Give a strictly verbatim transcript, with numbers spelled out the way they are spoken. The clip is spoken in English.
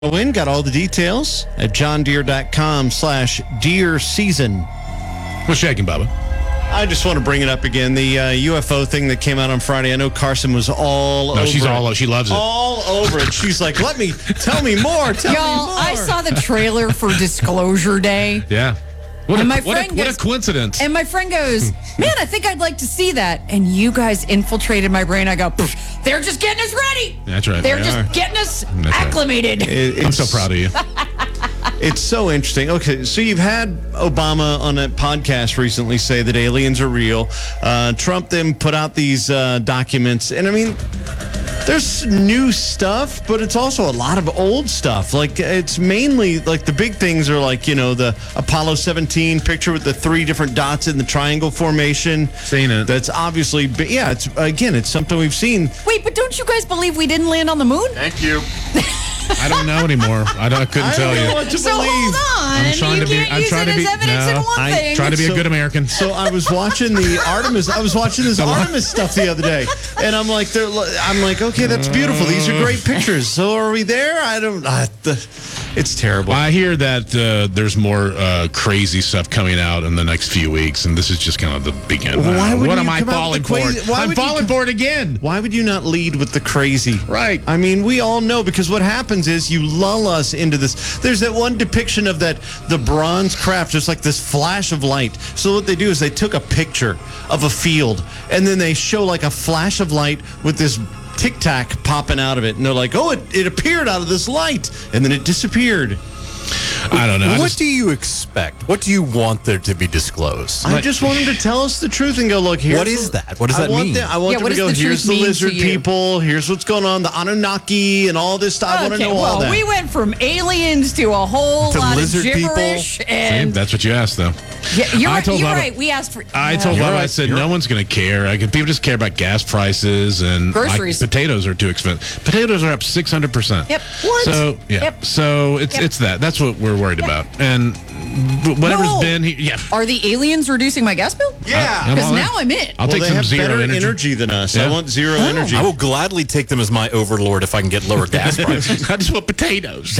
Win got all the details at johndeere.com slash deer season. What's shaking, Bubba? I just want to bring it up again. The uh, U F O thing that came out on Friday. I know Carson was all no, over she's it. all she loves it. All over it. She's like, let me, tell me more, tell Y'all, me more. I saw the trailer for Disclosure Day. Yeah. What, And a, my what, a, friend what goes- a coincidence. And my friend goes, man, I think I'd like to see that. And you guys infiltrated my brain. I go, they're just getting us ready. That's right. They're They just are. getting us That's right. acclimated. It- I'm so proud of you. It's so interesting. Okay, so you've had Obama on a podcast recently say that aliens are real. Uh, Trump then put out these uh, documents. And I mean, there's new stuff, but it's also a lot of old stuff. Like, it's mainly, like, the big things are like, you know, the Apollo seventeen picture with the three different dots in the triangle formation. Seen it. That's obviously, yeah, it's, again, it's something we've seen. Wait, but don't you guys believe we didn't land on the moon? Thank you. I don't know anymore. I, don't, I couldn't I tell don't know you. what to So believe. hold on. I'm trying you to be. can't I'm use trying it to be. as evidence no, in one I thing. try to be So- a good American. So I was watching the Artemis. I was watching this Artemis stuff the other day, and I'm like, they're, I'm like, okay, that's beautiful. These are great pictures. So are we there? I don't. I, the, it's terrible. I hear that uh, there's more uh, crazy stuff coming out in the next few weeks, and this is just kind of the beginning. Well, why Uh, would what you am I come out falling with the crazy- for? why I'm would you falling come- for it again. Why would you not lead with the crazy? Right. I mean, we all know, because what happens is you lull us into this. There's that one depiction of that the bronze craft, just like this flash of light. So what they do is they took a picture of a field, and then they show like a flash of light with this tic tac popping out of it, and they're like, oh, it, it appeared out of this light, and then it disappeared. I don't know. I What just- do you expect? What do you want there to be disclosed? I just want him to tell us the truth and go, look, here's What is the- that? What does I that want mean? the- I want Yeah, them what to does go, the here's truth the mean to lizard you? people, here's what's going on, the Anunnaki and all this stuff. I want to know well, all that. we went from aliens to a whole To lot of lizard people? gibberish. See, And that's what you asked, though. yeah, you're, I right, told you're Bubba- right. We asked for. I Yeah. told You're Bubba, I right. said, You're no right. one's going to care. I people just care about gas prices and Groceries. like, potatoes are too expensive. Potatoes are up six hundred percent. Yep. What? So, yeah. Yep. So it's Yep. it's that. That's what we're worried about. And whatever's No. been, he, yeah. Are the aliens reducing my gas bill? Yeah. I'm Because all in. now I'm in. I'll well, take they some have zero better energy. energy. than us. I Yeah. want zero Oh. energy. I will gladly take them as my overlord if I can get lower gas prices. I just want potatoes.